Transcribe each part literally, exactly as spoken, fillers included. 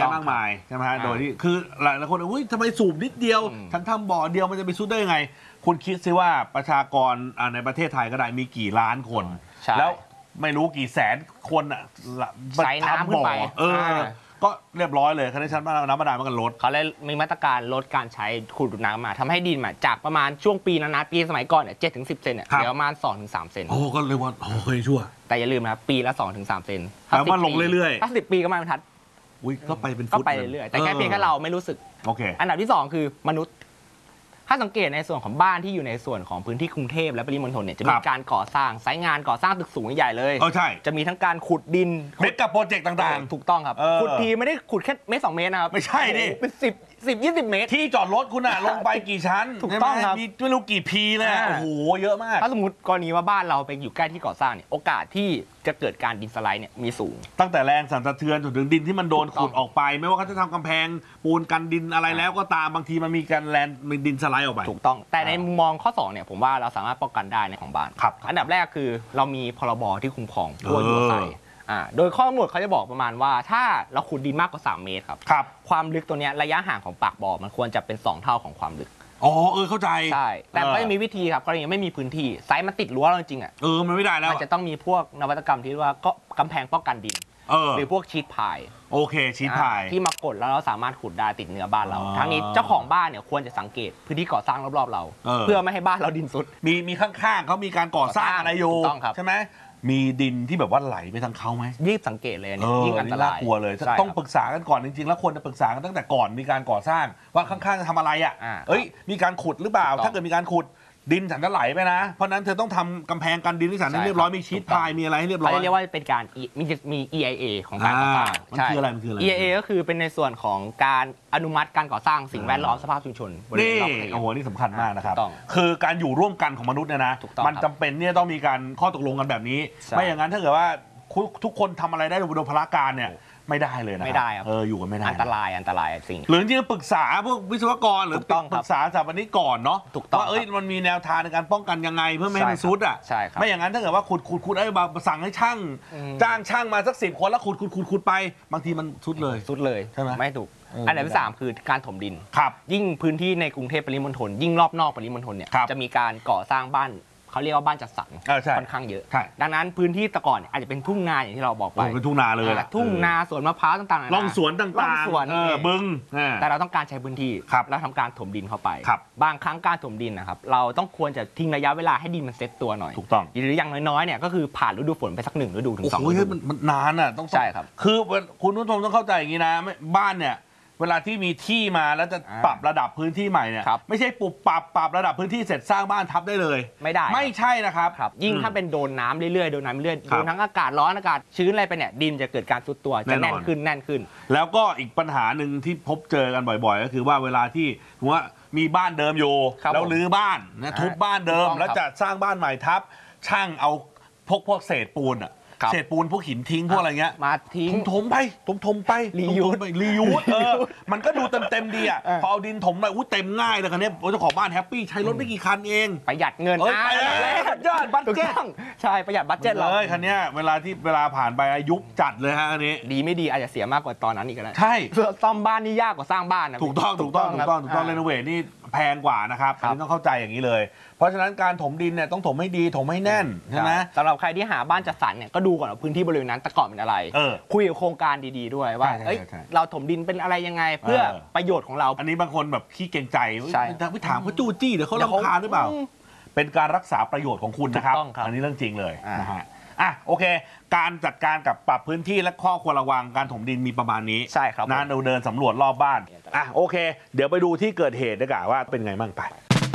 มากมายใช่ไหมฮะโดยที่คือหลายคนอุ้ยทำไมสูบนิดเดียวฉันทำบ่อเดียวมันจะไปซุดได้ยังไงคุณคิดซิว่าประชากรในประเทศไทยก็ได้มีกี่ล้านคนแล้วไม่รู้กี่แสนคนอ่ะใส่น้ำขึ้นไปเออก็เรียบร้อยเลยคณะชั้นน้ำบาดาลมันก็ลดเขาเลยมีมาตรการลดการใช้ขุดดูดน้ำมาทำให้ดินจากประมาณช่วงปีนั้นนะปีสมัยก่อนเนี่ยเจ็ดถึงสิบเซนเนี่ยเหลือประมาณสองถึงสามเซนโอ้ก็เลยว่าโอ้เคยชั่วแต่อย่าลืมนะปีละสองถึงสามเซนแต่ว่าลงเรื่อยๆถ้าสิบปีก็มาบรรทัดอุ้ยก็ไปเป็นฟุตก็ไปเรื่อยๆแต่แค่เพียงแค่เราไม่รู้สึกโอเคอันดับที่สองคือมนุษย์ถ้าสังเกตในส่วนของบ้านที่อยู่ในส่วนของพื้นที่กรุงเทพและปริมณฑลเนี่ยจะมีการก่อสร้างไซต์งานก่อสร้างตึกสูงใหญ่เลยเออใช่จะมีทั้งการขุดดินเมกะโปรเจกต์ต่างๆถูกต้องครับขุดทีไม่ได้ขุดแค่เมตรสองเมตรนะครับไม่ใช่ดิเป็นสิบสิบยี่สิบเมตรที่จอดรถคุณอะลงไปกี่ชั้นถูกต้องครับมีไม่รู้กี่พีเลยโอ้โหเยอะมากถ้าสมมติกรณีว่าบ้านเราไปอยู่ใกล้ที่ก่อสร้างเนี่ยโอกาสที่จะเกิดการดินสไลด์เนี่ยมีสูงตั้งแต่แรงสั่นสะเทือนจนถึงดินที่มันโดนขุดออกไปไม่ว่าเขาจะทำกำแพงปูนกันดินอะไรแล้วก็ตามบางทีมันมีการแลนมีดินสไลด์ออกไปถูกต้องแต่ในมุมมองข้อสองเนี่ยผมว่าเราสามารถป้องกันได้ในของบ้านอันดับแรกคือเรามีพรบที่คุ้มครองตัวอยู่อาศัยโดยข้อกำหนดเขาจะบอกประมาณว่าถ้าเราขุดดินมากกว่าสามเมตรครับความลึกตัวนี้ระยะห่างของปากบ่อมันควรจะเป็นสองเท่าของความลึกอ๋อเออเข้าใจใช่แต่ก็จะมีวิธีครับกรณีไม่มีพื้นที่ไซส์มันติดรั้วเราจริงอ่ะเออมันไม่ได้แล้วมันจะต้องมีพวกนวัตกรรมที่ว่าก็กำแพงป้องกันดินหรือพวกชีทพายโอเคชีทพายที่มากดแล้วเราสามารถขุดได้ติดเนื้อบ้านเราทั้งนี้เจ้าของบ้านเนี่ยควรจะสังเกตพื้นที่ก่อสร้างรอบๆเราเพื่อไม่ให้บ้านเราดินซุดมีมีข้างๆเขามีการก่อสร้างอะไรอยู่ใช่ไหมมีดินที่แบบว่าไหลไปทางเขาไหมยิ่งสังเกตเลยเนี่ยยิ่งอันตรายกลัวเลยต้องปรึกษากันก่อนจริงๆแล้วควรจะปรึกษากันตั้งแต่ก่อนมีการก่อสร้างว่าข้างๆจะทำอะไรอ่ะเอ้ยมีการขุดหรือเปล่าถ้าเกิดมีการขุดดินฉันจะไหลไปนะเพราะนั้นเธอต้องทำกำแพงกันดินที่ฉันให้เรียบร้อยมีชีทพายมีอะไรให้เรียบร้อยเขาเรียกว่าเป็นการมีมี อี ไอ เอ ของการก่อสร้างมันคืออะไรมันคืออะไรอี ไอ เอ ก็คือเป็นในส่วนของการอนุมัติการก่อสร้างสิ่งแวดล้อมสภาพชุมชนนี่โอ้โหนี่สำคัญมากนะครับคือการอยู่ร่วมกันของมนุษย์เนี่ยนะมันจำเป็นเนี่ยต้องมีการข้อตกลงกันแบบนี้ไม่อย่างนั้นถ้าเกิดว่าทุกคนทำอะไรได้โดยพละการเนี่ยไม่ได้เลยนะไม่ได้ครับเอออยู่กันไม่ได้อันตรายอันตรายสิ่งหรือจริงๆปรึกษาพวกวิศวกรหรือปรึกษาสถาปนิกก่อนเนาะว่าเอ้ยมันมีแนวทางในการป้องกันยังไงเพื่อไม่ให้มันซุดอ่ะใช่ครับไม่อย่างนั้นถ้าเกิดว่าขุดขุดขุดไอ้บางสั่งให้ช่างจ้างช่างมาสักสิบคนแล้วขุดขุดขุดขุดไปบางทีมันซุดเลยซุดเลยใช่ไหมไม่ถูกอันดับที่สามคือการถมดินครับยิ่งพื้นที่ในกรุงเทพปริมณฑลยิ่งรอบนอกปริมณฑลเนี่ยจะมีการก่อสร้างบ้านเขาเรียกว่าบ้านจัดสรรค่อนข้างเยอะดังนั้นพื้นที่แต่ก่อนอาจจะเป็นทุ่งนาอย่างที่เราบอกไปเป็นทุ่งนาเลยทุ่งนาสวนมะพร้าวต่างๆร่องสวนต่างๆบึงแต่เราต้องการใช้พื้นที่แล้วทำการถมดินเข้าไปบางครั้งการถมดินนะครับเราต้องควรจะทิ้งระยะเวลาให้ดินมันเซ็ตตัวหน่อยถูกต้องหรืออย่างน้อยๆเนี่ยก็คือผ่านฤดูฝนไปสักหนึ่งฤดูถึงสองฤดูมันนานอ่ะต้องใช่ครับคือคุณผู้ชมต้องเข้าใจอย่างนี้นะบ้านเนี่ยเวลาที่มีที่มาแล้วจะปรับระดับพื้นที่ใหม่เนี่ยไม่ใช่ปรับปรับปรับระดับพื้นที่เสร็จสร้างบ้านทับได้เลยไม่ได้ไม่ใช่นะครับยิ่งถ้าเป็นโดนน้ำเรื่อยๆโดนน้ำเรื่อยๆโดนทั้งอากาศร้อนอากาศชื้นอะไรไปเนี่ยดินจะเกิดการซุดตัวจะแน่นขึ้นแน่นขึ้นแล้วก็อีกปัญหาหนึ่งที่พบเจอกันบ่อยๆก็คือว่าเวลาที่ว่ามีบ้านเดิมอยู่แล้วรื้อบ้านนะทุบบ้านเดิมแล้วจะสร้างบ้านใหม่ทับช่างเอาพวกพวกเศษปูนอะเศษปูนพวกหินทิ้งพวกอะไรเงี้ยมาทิ้งถมไปถมถมไปรียูสไปรียูสเออมันก็ดูเต็มเต็มดีอ่ะพอเอาดินถมไปอุ้ยเต็มง่ายเลยคันนี้เจ้าของบ้านแฮปปี้ใช้รถไม่กี่คันเองประหยัดเงินอ่ะยอดบัตเจ็ตใช่ประหยัดบัตเจ็ตเลยคันนี้เวลาที่เวลาผ่านไปยุบจัดเลยฮะอันนี้ดีไม่ดีอาจจะเสียมากกว่าตอนนั้นอีกก็ได้ใช่ซ่อมบ้านนี่ยากกว่าสร้างบ้านนะถูกต้องถูกต้องถูกต้องถูกต้องเรโนเวทนี่แพงกว่านะครับอันนี้ต้องเข้าใจอย่างนี้เลยเพราะฉะนั้นการถมดินเนี่ยต้องถมให้ดีถมให้แน่นใช่ไหมสำหรับใครที่หาบ้านจัดสรรเนี่ยก็ดูก่อนว่าพื้นที่บริเวณนั้นแต่ก่อนเป็นอะไรคุยกับโครงการดีๆด้วยว่าเราถมดินเป็นอะไรยังไงเพื่อประโยชน์ของเราอันนี้บางคนแบบขี้เกรงใจไปถามเขาจู้จี้เดี๋ยวเขารำคาญหรือเปล่าเป็นการรักษาประโยชน์ของคุณนะครับอันนี้เรื่องจริงเลยนะฮะอ่ะโอเคการจัดการกับปรับพื้นที่และข้อควรระวังการถมดินมีประมาณนี้ใช่ครับนะเราเดินสำรวจรอบบ้านอ่ะโอเคเดี๋ยวไปดูที่เกิดเหตุดีกว่าว่าเป็นไงบ้างไป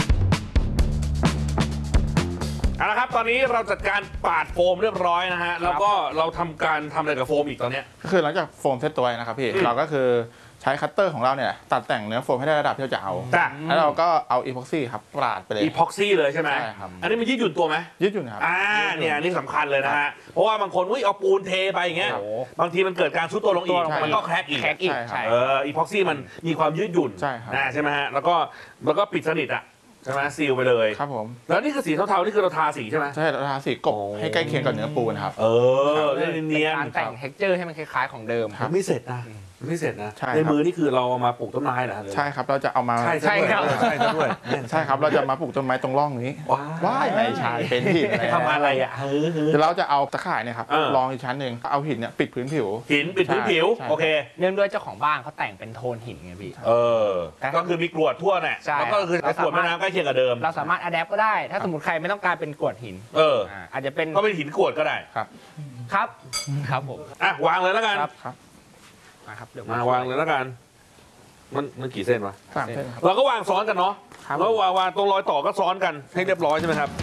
เอาละครับตอนนี้เราจัดการปาดโฟมเรียบร้อยนะฮะแล้วก็เราทำการทำอะไรกับโฟมอีกตอนนี้ก็คือหลังจากโฟมเซตตัวนะครับพี่เราก็คือใช้คัตเตอร์ของเราเนี่ยตัดแต่งเนื้อโฟมให้ได้ระดับที่เราจะเอาแล้วเราก็เอาอีพ็อกซี่ครับปาดไปเลยอีพ็อกซี่เลยใช่ไหมใช่ครับอันนี้มันยืดหยุ่นตัวไหมยืดหยุ่นครับอ่าเนี่ยนี่สำคัญเลยนะฮะเพราะว่าบางคนอุ้ยเอาปูนเทไปอย่างเงี้ยบางทีมันเกิดการซุดตัวลงอีกมันก็แคร็กอีกแคร็กอีกเอออีพ็อกซี่มันมีความยืดหยุ่นใช่ครับนะใช่ไหมฮะแล้วก็แล้วก็ปิดสนิทอะใช่ไหมซีลไปเลยครับผมแล้วนี่คือสีเทาๆนี่คือเราทาสีใช่ไหมใช่เราทาสีกบให้ใกล้เคียงกับเนื้อปูนครับเออเนียนการแต่งเท็กเจอร์ให้มันคล้ายๆของเดิมไม่เสร็จนะไม่เสร็จนะใช่ครับในมือนี่คือเราเอามาปลูกต้นไม้เหรอใช่ครับเราจะเอามาใช่ใช่ครับใช่ด้วยใช่ครับเราจะมาปลูกต้นไม้ตรงร่องนี้ว้าวว้ายไม่ใช่เป็นหินแล้วทำอะไรอ่ะเฮ้ยเดี๋ยวเราจะเอาตะข่ายเนี่ยครับเออรองอีกชั้นหนึ่งเอาหินเนี่ยปิดพื้นผิวหินปิดพื้นผิวใช่โอเคเนื่องด้วยเจ้าของบ้านเขาแต่งเป็นโทนหินไงพี่เออก็คือมีกรวดทั่วเนี่ยใช่แล้วก็คือเรากรวดสามารถแม่น้ำใกล้เคียงกับเดิมเราสามารถอัดแอปก็ได้ ถ้าสมมติใครไม่ต้องการเป็นกรวดหินเอออ่าอาจจะเป็นก็เป็นหินกรวดก็ได้ครับครับครับผมอ่ะวางเลยแล้วกันครับครับมาครับเดี๋ยวมาวางเลยแล้วกัน มันมันกี่เส้นวะสามเส้นครับเราก็วางซ้อนกันเนาะครับแล้ววางวางตรงรอยต่อก็ซ้อนกันให้เรียบร้อยใช่ไหมครับ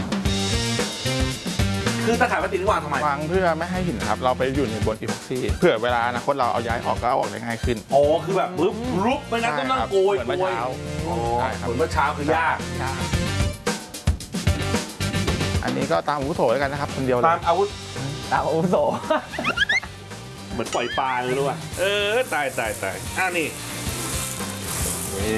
คือตะข่ายพลาสติกนี่วางทำไมวางเพื่อไม่ให้หินครับเราไปอยู่ในบนอีพ็อกซี่เผื่อเวลาอนาคตเราเอาย้ายออกก็เอาออกได้ง่ายขึ้นอ๋อคือแบบปึ๊บรุบไม่งั้นต้องนั่งโกยเหมือนโกเมื่อย เช้าอ๋อใช่ครับเหมือนเมื่อเช้าคือยากอันนี้ก็ตามอาวุโสแล้วกันนะครับคนเดียวเลตามยอาวุธตามอาวุโสเหมือนปล่อยปลาเลยรู้ป่ะเออตายตายตายอ่ะนี่นี่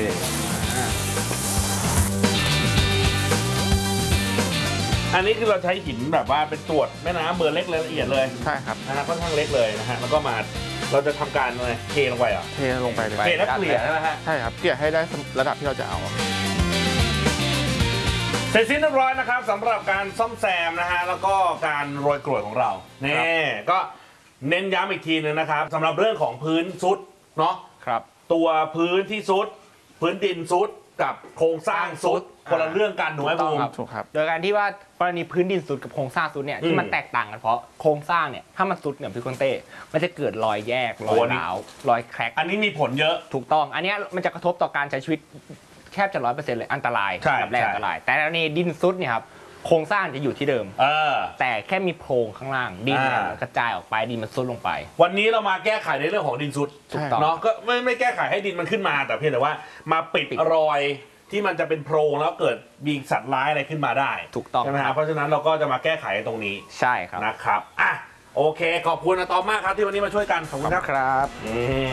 อันนี้คือเราใช้หินแบบว่าเป็นตรวจแม่น้ำเบอร์เล็กละเอียดเลยใช่ครับนะฮะค่อนข้างเล็กเลยนะฮะแล้วก็มาเราจะทำการอะไรเทลงไปเหรอเทลงไปเลยเทแล้วเกลี่ยใช่ไหมฮะใช่ครับเกลี่ยให้ได้ระดับที่เราจะเอาเสร็จสิ้นเรียบร้อยนะครับสำหรับการซ่อมแซมนะฮะแล้วก็การโรยกรวดของเรานี่ก็เน้นย้ำอีกทีนึงนะครับสำหรับเรื่องของพื้นซุดเนาะครับตัวพื้นที่ซุด พื้นดินซุดกับโครงสร้างซุดคนละเรื่องกันถูกไหมถูกต้องบูมครับถูกครับโดยการที่ว่ากรณีพื้นดินสุดกับโครงสร้างสุดเนี่ยอืมที่มันแตกต่างกันเพราะโครงสร้างเนี่ยถ้ามันสุดเนี่ยพี่คนเต้มันจะเกิดรอยแยกรโอ้อยอันนี้ร้าวรอยแคร็กอันนี้มีผลเยอะถูกต้อง อันเนี้ยมันจะกระทบต่อการใช้ชีวิตแทบจะร้อยเปอร์เซ็นต์เลยอันตรายใช่แบบแรกใช่อันตราย แต่ในดินซุดเนี่ยครับโครงสร้างจะอยู่ที่เดิมเออแต่แค่มีโพรงข้างล่างดินเนี่ยอ่ามันกระจายออกไปดินมันซุดลงไปวันนี้เรามาแก้ไขในเรื่องของดินซุดถูกต้องเนาะก็ไม่ไม่แก้ไขให้ดินมันขึ้นมาแต่เพียงแต่ว่ามาปิดปิดรอยที่มันจะเป็นโพรงแล้วเกิดมีสัตว์ร้ายอะไรขึ้นมาได้ถูกต้องใช่ไหมคครัรับบ เพราะฉะนั้นเราก็จะมาแก้ไขตรงนี้ใช่ครับนะครับอ่ะโอเคขอบคุณอะตอมมากครับที่วันนี้มาช่วยกันขอบคุณครับครับนี่